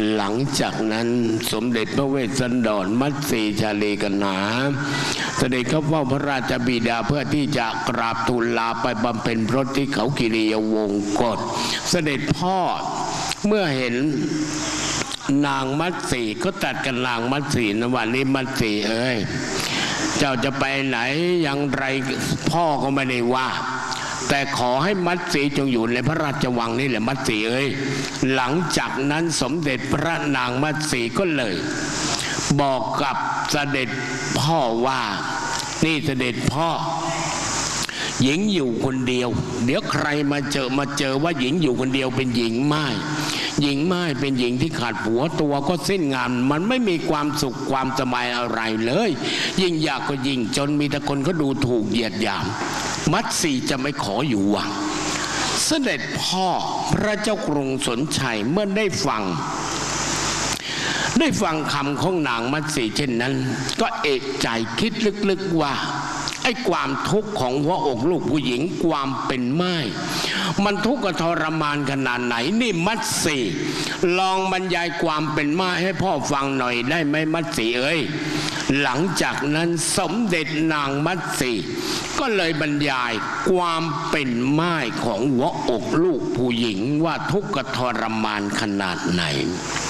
หลังจากนั้นสมเด็จพระเวสสันดรมัตสีชาลีกนาเสด็จเข้าเฝ้าพระราชบิดาเพื่อที่จะกราบทูลลาไปบำเพ็ญพรตที่เขากิริยวงศ์กฎเสด็จพ่อเมื่อเห็นนางมัตสีก็ตัดกันนางมัตสีนะวันนี้มัตสีเอ้ยเจ้าจะไปไหนอย่างไรพ่อก็ไม่ได้ว่าแต่ขอให้มัตสีจงอยู่ในพระราชวังนี่แหละมัตสีเอ้ยหลังจากนั้นสมเด็จพระนางมัตสีก็เลยบอกกับเสด็จพ่อว่านี่เสด็จพ่อหญิงอยู่คนเดียวเดี๋ยวใครมาเจอว่าหญิงอยู่คนเดียวเป็นหญิงไม้หญิงไม้เป็นหญิงที่ขาดผัวตัวก็สิ้นงานมันไม่มีความสุขความสบายอะไรเลยยิ่งอยากก็ยิ่งจนมีแต่คนเขาดูถูกเหยียดหยามมัตสีจะไม่ขออยู่วังเสด็จพ่อพระเจ้ากรุงสนชัยเมื่อได้ฟังคำของนางมัตสีเช่นนั้นก็เอกใจคิดลึกๆว่าไอ้ความทุกข์ของหัวอกลูกผู้หญิงความเป็นไม้มันทุกข์ทรมานขนาดไหนนี่มัตสีลองบรรยายความเป็นไม้ให้พ่อฟังหน่อยได้ไหมมัตสีเอ้ยหลังจากนั้นสมเด็จนางมัตสีก็เลยบรรยายความเป็นไม้ของหัวอกลูกผู้หญิงว่าทุกข์ทรมานขนาดไหน